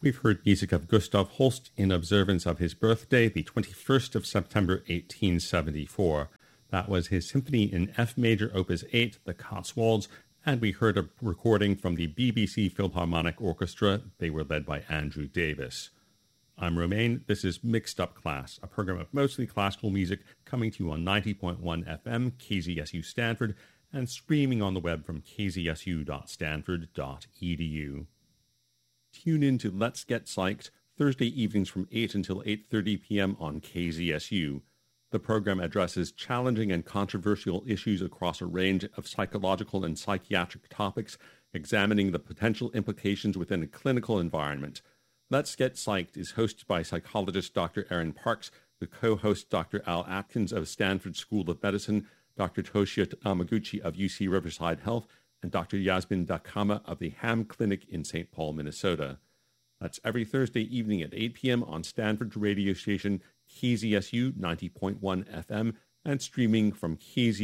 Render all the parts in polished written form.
We've heard music of Gustav Holst in observance of his birthday, the 21st of September, 1874. That was his symphony in F major, Opus 8, The Cotswolds, and we heard a recording from the BBC Philharmonic Orchestra. They were led by Andrew Davis. I'm Romain. This is Mixed Up Class, a program of mostly classical music coming to you on 90.1 FM, KZSU Stanford, and streaming on the web from kzsu.stanford.edu. Tune in to Let's Get Psyched, Thursday evenings from 8 until 8:30 p.m. on KZSU. The program addresses challenging and controversial issues across a range of psychological and psychiatric topics, examining the potential implications within a clinical environment. Let's Get Psyched is hosted by psychologist Dr. Erin Parks, with co-host Dr. Al Atkins of Stanford School of Medicine, Dr. Toshio Amaguchi of UC Riverside Health, and Dr. Yasmin Dakama of the Ham Clinic in St. Paul, Minnesota. That's every Thursday evening at 8 p.m. on Stanford's radio station KZSU 90.1 FM and streaming from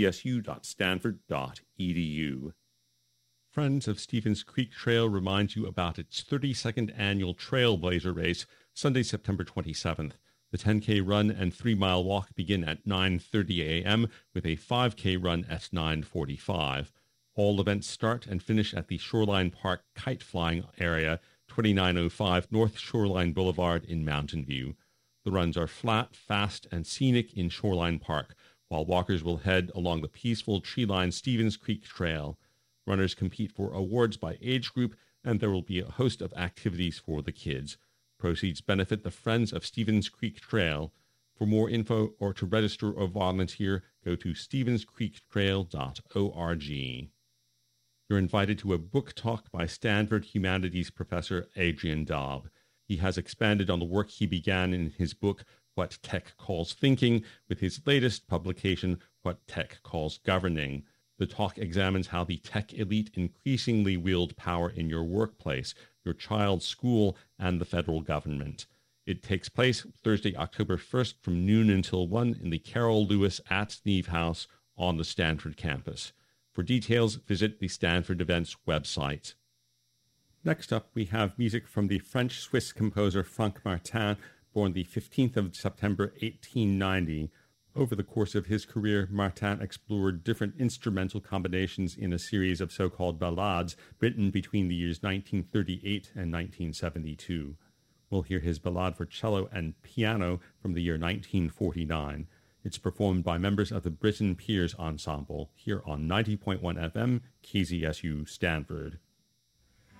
kzsu.stanford.edu. Friends of Stevens Creek Trail reminds you about its 32nd annual Trailblazer Race, Sunday, September 27th. The 10K run and 3-mile walk begin at 9:30 a.m. with a 5K run at 9:45. All events start and finish at the Shoreline Park Kite Flying Area, 2905 North Shoreline Boulevard in Mountain View. The runs are flat, fast, and scenic in Shoreline Park, while walkers will head along the peaceful tree-lined Stevens Creek Trail. Runners compete for awards by age group, and there will be a host of activities for the kids. Proceeds benefit the Friends of Stevens Creek Trail. For more info or to register or volunteer, go to stevenscreektrail.org. You're invited to a book talk by Stanford Humanities professor Adrian Daub. He has expanded on the work he began in his book, What Tech Calls Thinking, with his latest publication, What Tech Calls Governing. The talk examines how the tech elite increasingly wield power in your workplace, your child's school, and the federal government. It takes place Thursday, October 1st from noon until 1 in the Carol Lewis at Neve House on the Stanford campus. For details, visit the Stanford Events website. Next up, we have music from the French-Swiss composer Franck Martin, born the 15th of September 1890. Over the course of his career, Martin explored different instrumental combinations in a series of so-called ballades written between the years 1938 and 1972. We'll hear his ballade for cello and piano from the year 1949. It's performed by members of the Britten Peers Ensemble here on 90.1 FM, KZSU Stanford.